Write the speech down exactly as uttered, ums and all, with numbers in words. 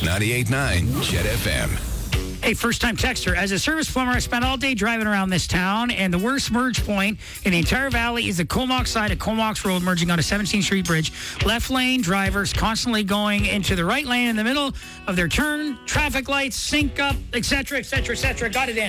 ninety-eight point nine Jet F M. Hey, first-time texter. As a service plumber, I spent all day driving around this town, and the worst merge point in the entire valley is the Comox side of Comox Road merging onto seventeenth Street Bridge. Left lane drivers constantly going into the right lane in the middle of their turn, traffic lights, sync up, et cetera, et cetera, et cetera. Got it in.